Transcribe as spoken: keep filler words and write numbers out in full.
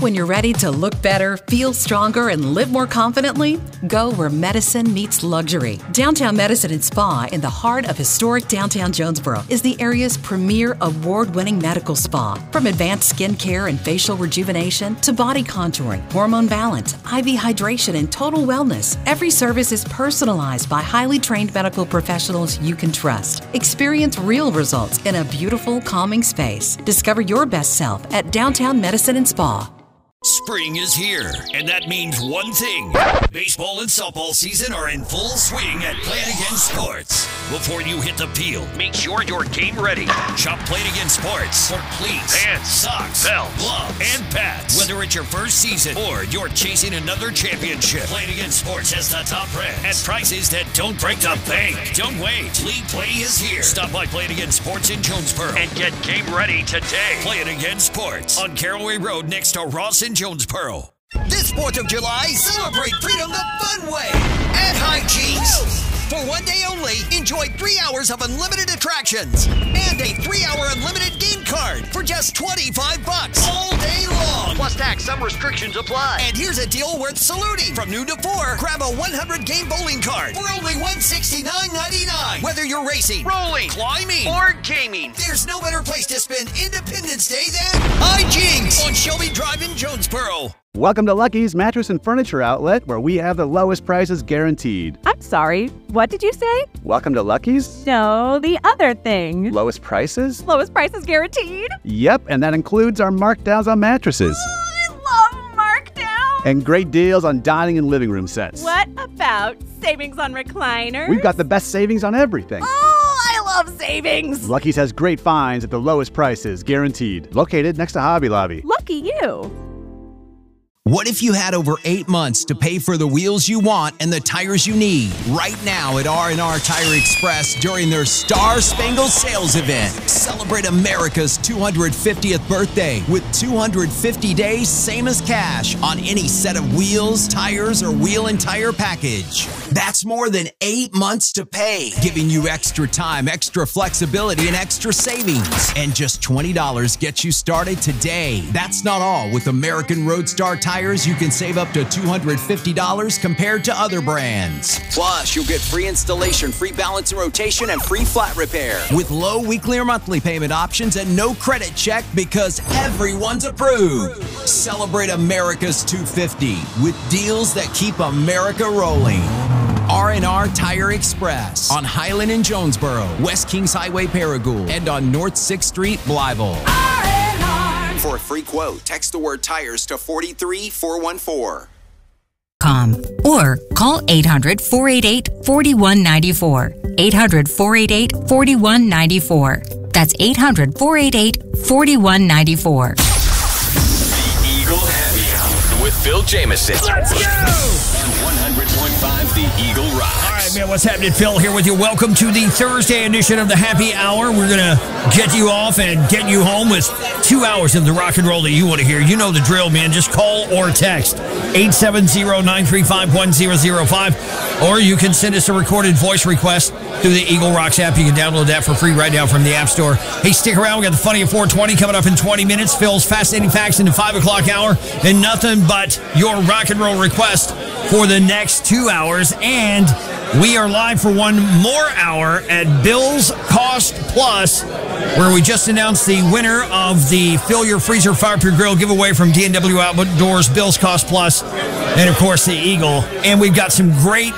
When you're ready to look better, feel stronger, and live more confidently, go where medicine meets luxury. Downtown Medicine and Spa in the heart of historic downtown Jonesboro is the area's premier award-winning medical spa. From advanced skin care and facial rejuvenation to body contouring, hormone balance, I V hydration, and total wellness, every service is personalized by highly trained medical professionals you can trust. Experience real results in a beautiful, calming space. Discover your best self at Downtown Medicine and Spa. Spring is here, and that means one thing. Baseball and softball season are in full swing at Play It Again Sports. Before you hit the field, make sure you're game ready. Shop Play It Again Sports for cleats, pants, socks, belts, gloves, and pads. Whether it's your first season or you're chasing another championship, Play It Again Sports has the top brands at prices that don't break the bank. Don't wait. League Play is here. Stop by Play It Again Sports in Jonesboro and get game ready today. Play It Again Sports on Caraway Road next to Ross and Jonesboro. This fourth of July, celebrate freedom the fun way at High Cheeks. For one day only, enjoy three hours of unlimited attractions and a three-hour unlimited game card for just twenty-five bucks all day long. Plus tax, some restrictions apply. And here's a deal worth saluting. From noon to four, grab a one hundred game bowling card for only one hundred sixty-nine ninety-nine. Whether you're racing, rolling, climbing, or gaming, there's no better place to spend Independence Day than High Cheeks on Shelby Drive in Jonesboro. Welcome to Lucky's Mattress and Furniture Outlet, where we have the lowest prices guaranteed. I'm sorry, what did you say? Welcome to Lucky's? No, the other thing. Lowest prices? Lowest prices guaranteed? Yep, and that includes our markdowns on mattresses. Oh, I love markdowns! And great deals on dining and living room sets. What about savings on recliners? We've got the best savings on everything. Oh, I love savings! Lucky's has great finds at the lowest prices guaranteed. Located next to Hobby Lobby. Lucky you! What if you had over eight months to pay for the wheels you want and the tires you need right now at R and R Tire Express during their Star Spangled Sales event? Celebrate America's two hundred fiftieth birthday with two hundred fifty days same as cash on any set of wheels, tires, or wheel and tire package. That's more than eight months to pay, giving you extra time, extra flexibility, and extra savings. And just twenty dollars gets you started today. That's not all. With American Roadstar Tires, you can save up to two hundred fifty dollars compared to other brands. Plus, you'll get free installation, free balance and rotation, and free flat repair with low weekly or monthly payment options and no credit check because everyone's approved. Celebrate America's two hundred fifty with deals that keep America rolling. R and R Tire Express on Highland in Jonesboro, West Kings Highway, Paragould, and on North sixth Street, Blytheville. For a free quote, text the word tires to four three four one four. Com or call eight hundred, four eight eight, four one nine four. eight hundred, four eight eight, four one nine four. That's eight hundred, four eight eight, four one nine four. The Eagle Heavy Hour with Phil Jameson. Let's go! one hundred point five The Eagle Rocks. All right, man, what's happening? Phil here with you. Welcome to the Thursday edition of the Happy Hour. We're going to get you off and get you home with two hours of the rock and roll that you want to hear. You know the drill, man. Just call or text eight seven zero, nine three five, one zero zero five, or you can send us a recorded voice request through the Eagle Rocks app. You can download that for free right now from the App Store. Hey, stick around. We got the Funny at four twenty coming up in twenty minutes. Phil's Fascinating Facts in the five o'clock hour, and nothing but your rock and roll request for the next two hours. And we are live for one more hour at Bill's Cost Plus, where we just announced the winner of the Fill Your Freezer Fire Pit Grill giveaway from D and W Outdoors, Bill's Cost Plus, and of course the Eagle. And we've got some great